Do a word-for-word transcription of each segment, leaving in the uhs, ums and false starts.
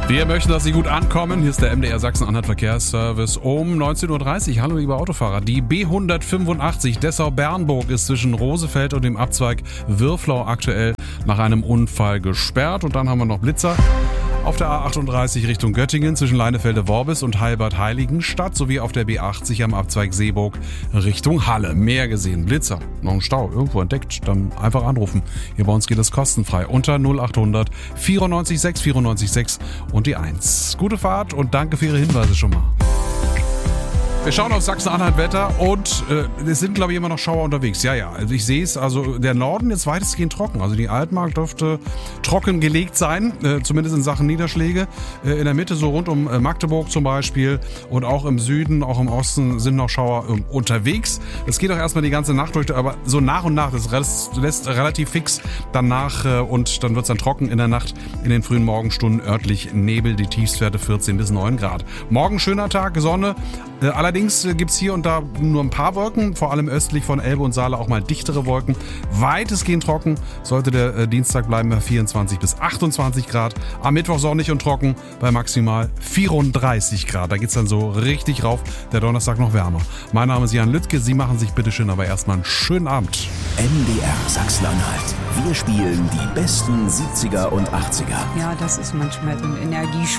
Wir möchten, dass Sie gut ankommen. Hier ist der M D R Sachsen-Anhalt Verkehrsservice um neunzehn Uhr dreißig. Hallo liebe Autofahrer. Die B hundertfünfundachtzig Dessau-Bernburg ist zwischen Rosefeld und dem Abzweig Würflau aktuell nach einem Unfall gesperrt. Und dann haben wir noch Blitzer auf der A achtunddreißig Richtung Göttingen zwischen Leinefelde-Worbis und Heilbad-Heiligenstadt sowie auf der B achtzig am Abzweig Seeburg Richtung Halle. Mehr gesehen. Blitzer, noch ein Stau, irgendwo entdeckt, dann einfach anrufen. Hier bei uns geht es kostenfrei unter null achthundert vierundneunzig sechs vierundneunzig sechs und die eins. Gute Fahrt und danke für Ihre Hinweise schon mal. Wir schauen auf Sachsen-Anhalt-Wetter und äh, es sind, glaube ich, immer noch Schauer unterwegs. Ja, ja, also ich sehe es, also der Norden ist weitestgehend trocken. Also die Altmark dürfte trocken gelegt sein, äh, zumindest in Sachen Niederschläge. Äh, in der Mitte, so rund um äh, Magdeburg zum Beispiel und auch im Süden, auch im Osten sind noch Schauer äh, unterwegs. Es geht auch erstmal die ganze Nacht durch, aber so nach und nach, das lässt, lässt relativ fix danach äh, und dann wird es dann trocken in der Nacht, in den frühen Morgenstunden örtlich Nebel, die Tiefstwerte vierzehn bis neun Grad. Morgen schöner Tag, Sonne, äh, allerdings Allerdings gibt es hier und da nur ein paar Wolken, vor allem östlich von Elbe und Saale auch mal dichtere Wolken. Weitestgehend trocken sollte der äh, Dienstag bleiben bei vierundzwanzig bis achtundzwanzig Grad. Am Mittwoch sonnig und trocken bei maximal vierunddreißig Grad. Da geht es dann so richtig rauf. Der Donnerstag noch wärmer. Mein Name ist Jan Lüttke. Sie machen sich bitteschön aber erstmal einen schönen Abend. M D R Sachsen-Anhalt. Wir spielen die besten siebziger und achtziger. Ja, das ist manchmal so ein Energieschub.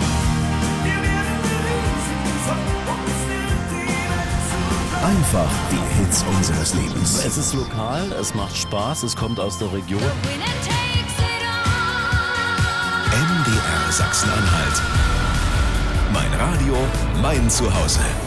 Einfach die Hits unseres Lebens. Es ist lokal, es macht Spaß, es kommt aus der Region. M D R Sachsen-Anhalt. Mein Radio, mein Zuhause.